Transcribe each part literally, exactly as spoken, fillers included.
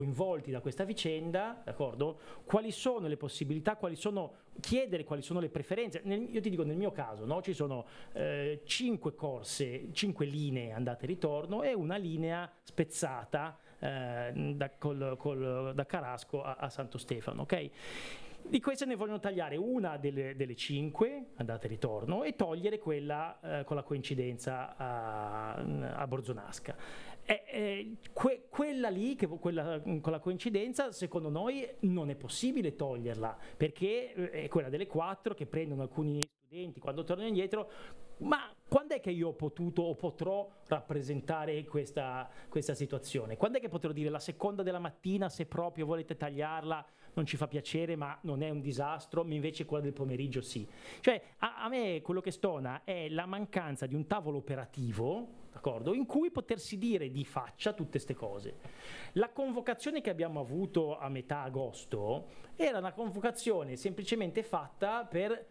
coinvolti da questa vicenda, d'accordo? Quali sono le possibilità, quali sono, chiedere quali sono le preferenze. Nel, io ti dico, nel mio caso, no? Ci sono eh, cinque corse, cinque linee andate e ritorno e una linea spezzata eh, da, col, col, da Carasco a, a Santo Stefano, ok? Di queste ne vogliono tagliare una delle, delle cinque, andata e ritorno, e togliere quella eh, con la coincidenza a, a Borzonasca. E, e, que, quella lì, che, quella con la coincidenza, secondo noi non è possibile toglierla, perché è quella delle quattro che prendono alcuni studenti quando tornano indietro. Ma quando è che io ho potuto o potrò rappresentare questa, questa situazione? Quando è che potrò dire la seconda della mattina, se proprio volete tagliarla, non ci fa piacere, ma non è un disastro, ma invece quella del pomeriggio sì. Cioè, a, a me quello che stona è la mancanza di un tavolo operativo, d'accordo, in cui potersi dire di faccia tutte queste cose. La convocazione che abbiamo avuto a metà agosto era una convocazione semplicemente fatta per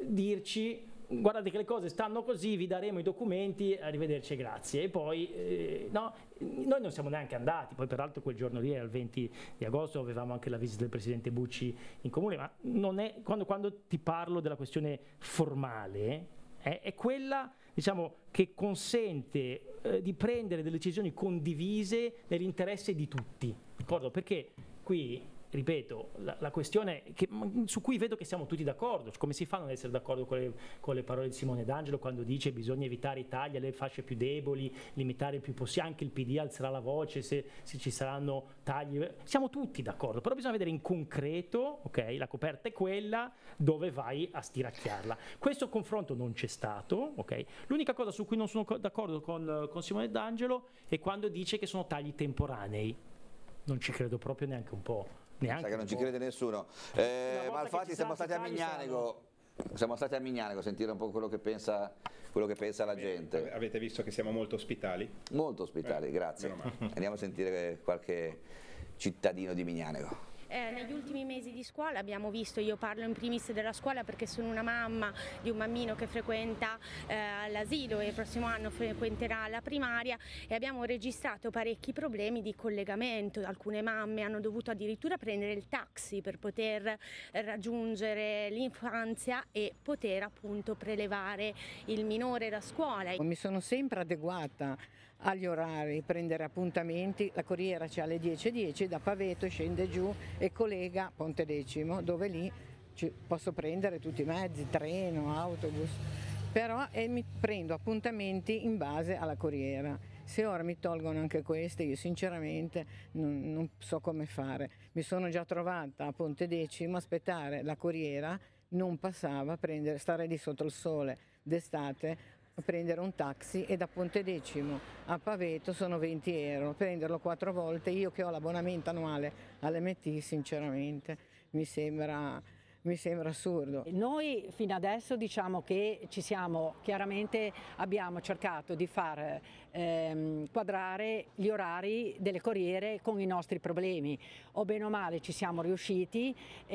dirci: guardate che le cose stanno così, vi daremo i documenti, arrivederci e grazie. E poi eh, no, noi non siamo neanche andati, poi peraltro quel giorno lì era il venti di agosto, avevamo anche la visita del presidente Bucci in comune, ma non è, quando, quando ti parlo della questione formale, eh, è quella, diciamo, che consente eh, di prendere delle decisioni condivise nell'interesse di tutti, d'accordo? Perché qui, ripeto, la, la questione che, su cui vedo che siamo tutti d'accordo, come si fa a non essere d'accordo con le, con le parole di Simone D'Angelo quando dice che bisogna evitare i tagli alle fasce più deboli, limitare il più possibile, anche il P D alzerà la voce se, se ci saranno tagli, siamo tutti d'accordo, però bisogna vedere in concreto, ok, la coperta è quella, dove vai a stiracchiarla. Questo confronto non c'è stato, ok? L'unica cosa su cui non sono d'accordo con, con Simone D'Angelo è quando dice che sono tagli temporanei, non ci credo proprio neanche un po'. Neanche Sa che non ci crede nessuno. Eh, Malfatti, siamo stati a Mignanico, siamo stati a Mignanico a sentire un po' quello che pensa, quello che pensa la gente. Avete visto che siamo molto ospitali? Molto ospitali, eh, grazie. Andiamo a sentire qualche cittadino di Mignanico. Eh, negli ultimi mesi di scuola abbiamo visto, io parlo in primis della scuola perché sono una mamma di un bambino che frequenta eh, l'asilo e il prossimo anno frequenterà la primaria, e abbiamo registrato parecchi problemi di collegamento. Alcune mamme hanno dovuto addirittura prendere il taxi per poter raggiungere l'infanzia e poter appunto prelevare il minore da scuola. Mi sono sempre adeguata agli orari, prendere appuntamenti, la corriera c'è alle dieci e dieci, da Paveto scende giù e collega Pontedecimo, dove lì ci posso prendere tutti i mezzi, treno, autobus, però e mi prendo appuntamenti in base alla corriera. Se ora mi tolgono anche queste, io sinceramente non, non so come fare. Mi sono già trovata a Pontedecimo, aspettare la corriera, non passava, prendere, stare lì sotto il sole d'estate, prendere un taxi, e da Pontedecimo a Paveto sono venti euro, prenderlo quattro volte, io che ho l'abbonamento annuale all'M T, sinceramente mi sembra, mi sembra assurdo. Noi fino adesso diciamo che ci siamo, chiaramente abbiamo cercato di far ehm, quadrare gli orari delle corriere con i nostri problemi, o bene o male ci siamo riusciti,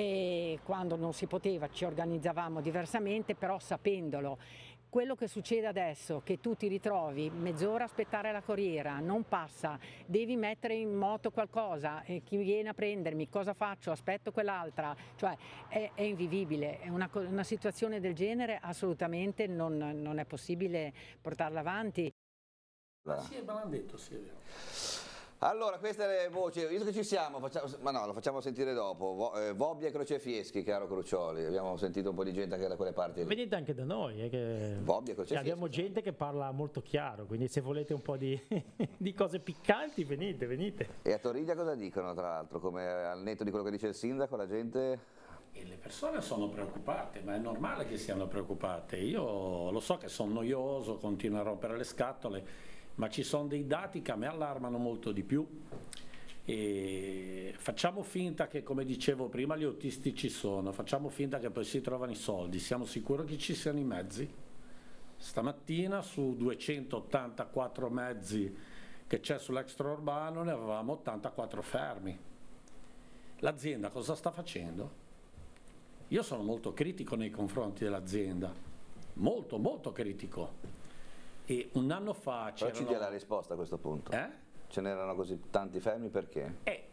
e quando non si poteva ci organizzavamo diversamente, però sapendolo. Quello che succede adesso, che tu ti ritrovi mezz'ora a aspettare la corriera, non passa, devi mettere in moto qualcosa, e chi viene a prendermi, cosa faccio, aspetto quell'altra, cioè è, è invivibile, è una, una situazione del genere assolutamente non, non è possibile portarla avanti. Ah, sì, me l'hanno detto, sì, è vero. Allora, queste le voci, visto che ci siamo, facciamo, ma no, lo facciamo sentire dopo. Vo, eh, Vobbia e Crocefieschi, caro Crucioli, abbiamo sentito un po' di gente anche da quelle parti. Vedete anche da noi, eh, che Vobbia e Crocefieschi. Abbiamo gente che parla molto chiaro, quindi se volete un po' di, di cose piccanti, venite, venite. E a Toriglia cosa dicono, tra l'altro, come al netto di quello che dice il sindaco, la gente... E le persone sono preoccupate, ma è normale che siano preoccupate. Io lo so che sono noioso, continuo a rompere le scatole, ma ci sono dei dati che a me allarmano molto di più, e facciamo finta che, come dicevo prima, gli autisti ci sono, facciamo finta che poi si trovano i soldi, siamo sicuri che ci siano i mezzi? Stamattina su duecentottantaquattro mezzi che c'è sull'extraurbano ne avevamo ottantaquattro fermi. L'azienda cosa sta facendo? Io sono molto critico nei confronti dell'azienda, molto molto critico. E un anno fa c'erano... Però ci dia la risposta a questo punto. Eh? Ce n'erano così tanti fermi perché? Eh,